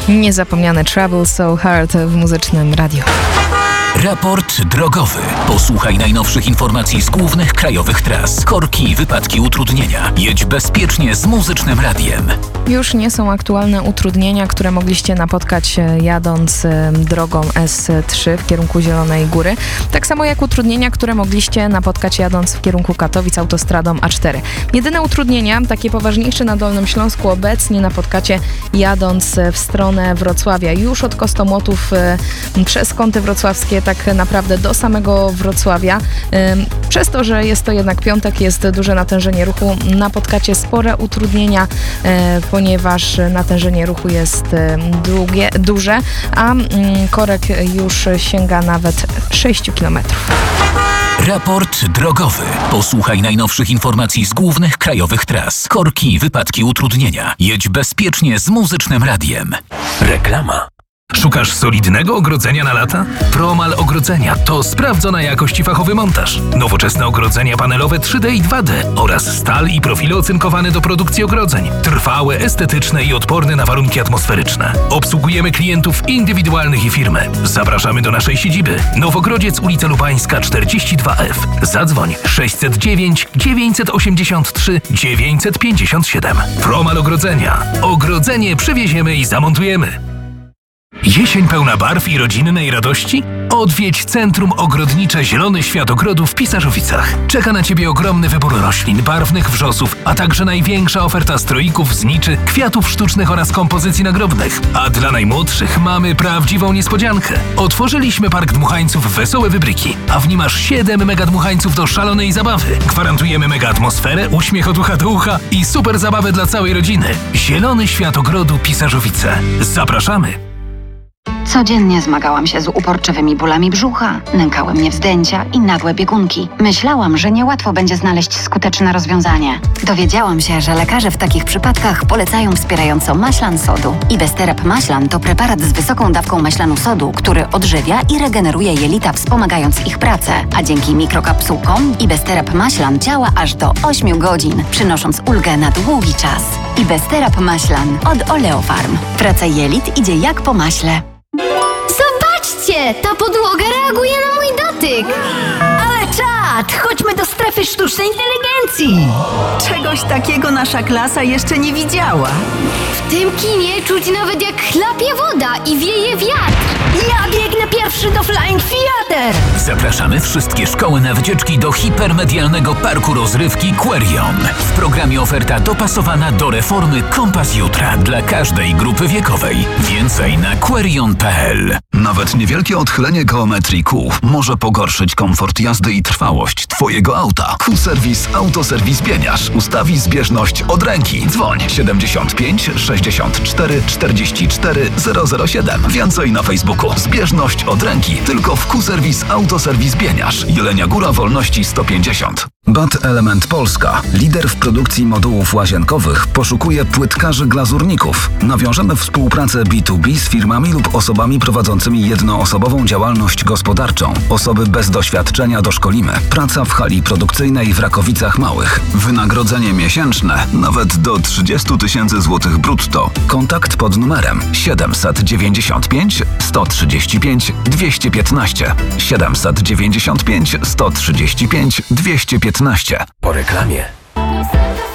Niezapomniany Trouble So Hard w Muzycznym Radiu. Raport drogowy. Posłuchaj najnowszych informacji z głównych krajowych tras. Korki, wypadki, utrudnienia. Jedź bezpiecznie z Muzycznym Radiem. Już nie są aktualne utrudnienia, które mogliście napotkać jadąc drogą S3 w kierunku Zielonej Góry. Tak samo jak utrudnienia, które mogliście napotkać jadąc w kierunku Katowic autostradą A4. Jedyne utrudnienia, takie poważniejsze na Dolnym Śląsku, obecnie napotkacie jadąc w stronę Wrocławia. Już od Kostomłotów przez Kąty Wrocławskie tak naprawdę do samego Wrocławia. Przez to, że jest to jednak piątek, jest duże natężenie ruchu, napotkacie spore utrudnienia, ponieważ natężenie ruchu jest duże, a korek już sięga nawet 6 km. Raport drogowy. Posłuchaj najnowszych informacji z głównych krajowych tras. Korki, wypadki, utrudnienia. Jedź bezpiecznie z Muzycznym Radiem. Reklama. Szukasz solidnego ogrodzenia na lata? Promal Ogrodzenia to sprawdzona jakość i fachowy montaż. Nowoczesne ogrodzenia panelowe 3D i 2D oraz stal i profile ocynkowane do produkcji ogrodzeń. Trwałe, estetyczne i odporne na warunki atmosferyczne. Obsługujemy klientów indywidualnych i firmy. Zapraszamy do naszej siedziby. Nowogrodziec, ulica Lubańska 42F. Zadzwoń 609 983 957. Promal Ogrodzenia. Ogrodzenie przywieziemy i zamontujemy. Jesień pełna barw i rodzinnej radości? Odwiedź Centrum Ogrodnicze Zielony Świat Ogrodu w Pisarzowicach. Czeka na Ciebie ogromny wybór roślin, barwnych wrzosów, a także największa oferta stroików, zniczy, kwiatów sztucznych oraz kompozycji nagrobnych. A dla najmłodszych mamy prawdziwą niespodziankę. Otworzyliśmy Park Dmuchańców Wesołe Wybryki, a w nim aż 7 mega dmuchańców do szalonej zabawy. Gwarantujemy mega atmosferę, uśmiech od ucha do ucha i super zabawę dla całej rodziny. Zielony Świat Ogrodu Pisarzowice. Zapraszamy! Codziennie zmagałam się z uporczywymi bólami brzucha, nękały mnie wzdęcia i nagłe biegunki. Myślałam, że niełatwo będzie znaleźć skuteczne rozwiązanie. Dowiedziałam się, że lekarze w takich przypadkach polecają wspierająco maślan sodu. Ibesterap Maślan to preparat z wysoką dawką maślanu sodu, który odżywia i regeneruje jelita, wspomagając ich pracę. A dzięki mikrokapsułkom Ibesterap Maślan działa aż do 8 godzin, przynosząc ulgę na długi czas. Ibesterap Maślan od Oleofarm. Praca jelit idzie jak po maśle. Zobaczcie! Ta podłoga reaguje na mój dotyk! Ale czad! Chodźmy do strefy sztucznej inteligencji! Czegoś takiego nasza klasa jeszcze nie widziała. W tym kinie czuć nawet jak chlapie woda i wieje wiatr! Ja biegnę pierwszy do Flying Theater! Zapraszamy wszystkie szkoły na wycieczki do hipermedialnego parku rozrywki Querion. W programie oferta dopasowana do reformy Kompas Jutra dla każdej grupy wiekowej. Więcej na querion.pl. Nawet niewielkie odchylenie geometrii kół może pogorszyć komfort jazdy i trwałość Twojego auta. Q-Serwis Autoserwis Bieniasz ustawi zbieżność od ręki. Dzwoń 75 64 44 007. Więcej na Facebooku. Zbieżność od ręki tylko w Q-Serwis Autoserwis Bieniasz. Jelenia Góra Wolności 150. BAT Element Polska, lider w produkcji modułów łazienkowych, poszukuje płytkarzy glazurników. Nawiążemy współpracę B2B z firmami lub osobami prowadzącymi jednoosobową działalność gospodarczą. Osoby bez doświadczenia doszkolimy. Praca w hali produkcyjnej w Rakowicach Małych. Wynagrodzenie miesięczne nawet do 30 000 złotych brutto. Kontakt pod numerem 795 135 215. 795 135 215. Po reklamie.